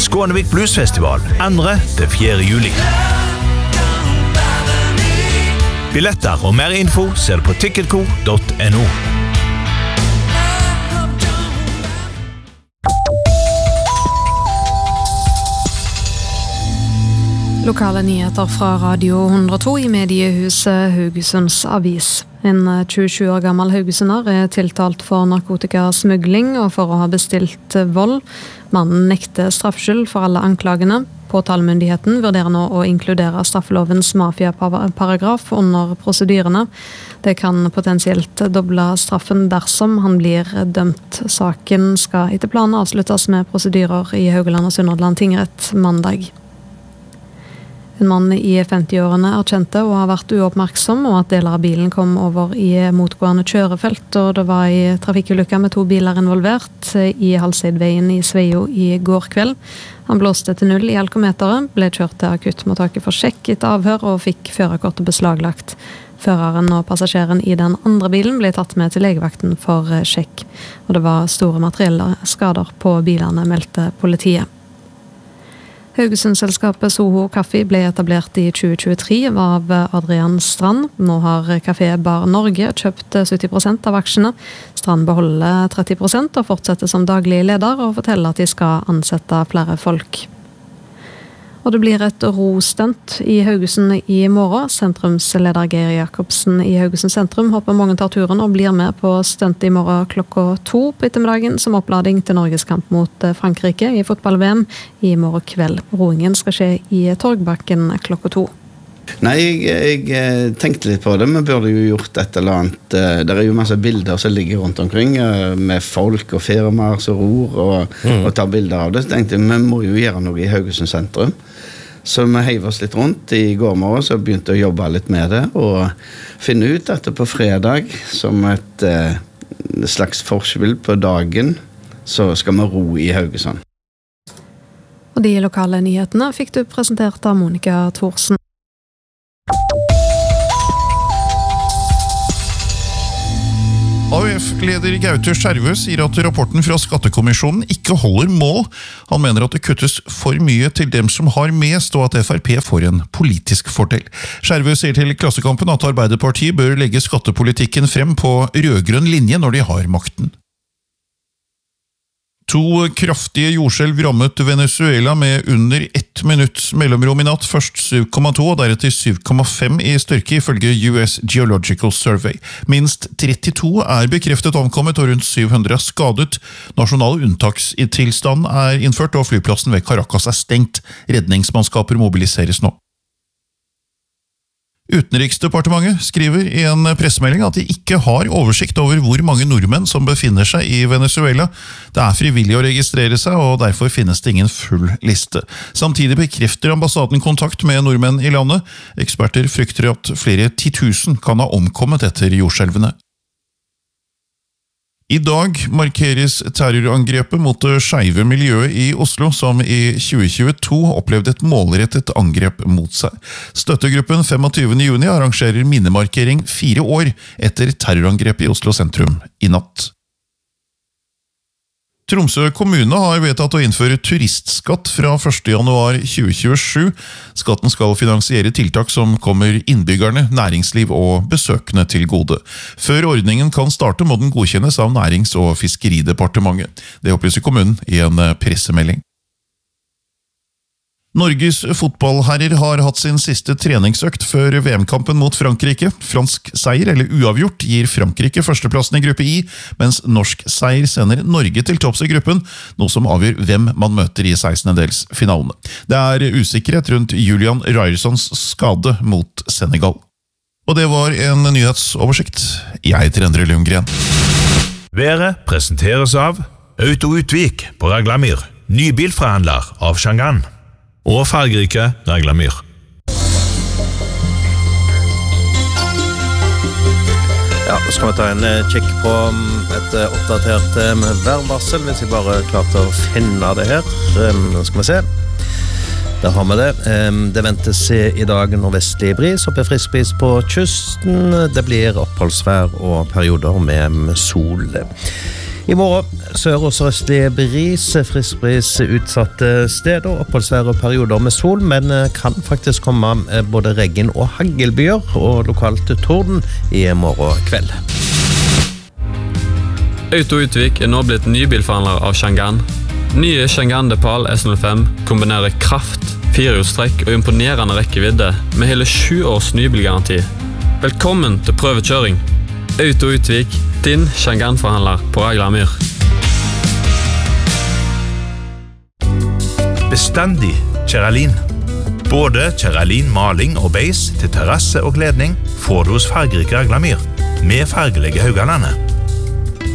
Skånevik Bluesfestival 2.–4. juli. Billetter og mer info ser du på ticketco.no. Lokale nyheter fra Radio 102 i mediehuset Haugesunds Avis. En 27 år gammel haugesunder er tiltalt for narkotikasmugling og for å ha bestilt vold. Mannen nekter straffskyld for alle anklagene. Påtalemyndigheten vurderer nå å inkludere straffelovens mafiaparagraf under prosedyrene. Det kan potensielt doble straffen dersom han blir dømt. Saken skal etter planen avsluttes med prosedyrer i Haugaland og Sunnhordland tingrett mandag. En mann i 50-årene erkjente og har vært uoppmerksom, og at deler av bilen kom over i motgående kjørefelt, og det var i trafikkulykker med 2 biler involvert i Halseidveien i Sveio i går kveld. Han blåste til 0 i alkometeret, ble kjørt til akuttmottaket for sjekk etter avhør og fikk førerkortet beslaglagt. Føreren og passasjeren i den andre bilen ble tatt med til legevakten for sjekk, og det var store materielle skader på bilene, meldte politiet. Haugesundselskapet Soho Kaffe ble etablert i 2023 av Adrian Strand. Nå har Café Bar Norge kjøpt 70% av aksjene. Strand beholder 30% og fortsetter som daglig leder og forteller at de skal ansette flere folk. Og det blir et rostunt i Haugesund i morgen. Sentrumsleder Geir Jakobsen i Haugesund sentrum håper mange tar turen og blir med på stunt i morgen klokka 2 på ettermiddagen som opplading til Norges kamp mot Frankrike i fotball-VM i morgen kveld. Roingen skal skje i Torgbakken klokka 2. Nei, jeg tenkte litt på det. Vi burde jo gjort et eller annet. Det er jo masse bilder som ligger rundt omkring med folk og firmaer som ror og tar bilder av det. Så tenkte jeg, vi må jo gjøre noe i Haugesund sentrum. Så vi heiv oss litt rundt i går morgen, så begynte å jobbe litt med det og finne ut at det på fredag, som et slags forspill på dagen, så skal vi ro i Haugesund. Og de lokale nyhetene fikk du presentert av Monica Thorsen. AUF-leder Gaute Skjervø sier at rapporten fra Skattekommisjonen ikke holder mål. Han mener at det kuttes for mye til dem som har mest, og at FrP får en politisk fordel. Skjervø sier til Klassekampen at Arbeiderpartiet bør legge skattepolitikken frem på rødgrønn linje når de har makten. 2 kraftige jordskjelv rammet Venezuela med under 1 minutts mellomrom i natt, først 7,2 og deretter 7,5 i styrke ifølge US Geological Survey. Minst 32 er bekreftet omkommet og rundt 700 er skadet. Nasjonal unntakstilstand er innført og flyplassen ved Caracas er stengt. Redningsmannskaper mobiliseres nå. Utenriksdepartementet skriver i en pressemelding at de ikke har oversikt over hvor mange nordmenn som befinner seg i Venezuela. Det er frivillig å registrere seg, og derfor finnes det ingen full liste. Samtidig bekrefter ambassaden kontakt med nordmenn i landet. Eksperter frykter at flere 10 000 kan ha omkommet etter jordskjelvene. I dag markeres terrorangrepet mot det skeive miljøet i Oslo, som i 2022 opplevde et målrettet angrep mot seg. Støttegruppen 25. juni arrangerer minnemarkering 4 år etter terrorangrepet i Oslo sentrum i natt. Tromsø kommune har vedtatt å innføre turistskatt fra 1. januar 2027. Skatten skal finansiere tiltak som kommer innbyggerne, næringsliv og besøkende til gode. Før ordningen kan starte må den godkjennes av Nærings- og Fiskeridepartementet. Det opplyser kommunen i en pressemelding. Norges fotballherrer har hatt sin siste treningsøkt før VM-kampen mot Frankrike. Fransk seier eller uavgjort gir Frankrike førsteplassen i gruppe I, mens norsk seier sender Norge til topps i gruppen, noe som avgjør hvem man møter i 16-delsfinalene. Det er usikkerhet rundt Julian Ryersons skade mot Senegal. Og det var en nyhetsoversikt. Jeg heter Endre Lundgren. Været presenteres av Auto Utvik på Raglamyr, ny bilforhandler av Shangan. Og fargerike Raglamyr. Ja, så skal vi ta en kikk på et oppdatert værvarsel, hvis jeg bare klarte å finne det her. Nå skal vi se. Der har vi det. Det ventes i dag nordvestlig bris, oppe frisk bris på kysten. Det blir oppholdsvær og perioder med sol. I morgen sør- og sørøstlig bris, frisk bris utsatte steder, oppholdsvær og perioder med sol, men kan faktisk komme både regn- og hagelbyer, og lokalt torden i morgen kveld. Auto Utvik nå blitt nybilforhandler av Chang'an. Nye Chang'an Depal S05 kombinerer kraft, 4-hjulstrekk og imponerende rekkevidde med hele 7 års nybilgaranti. Velkommen til prøvekjøring. Auto Utvik, din Chang'an-forhandler på Aglamyr. Bestandig Ceralin. Både Ceralin maling og beis til terrasse og kledning får du hos fargerike Aglamyr, med fargelige Haugalandet.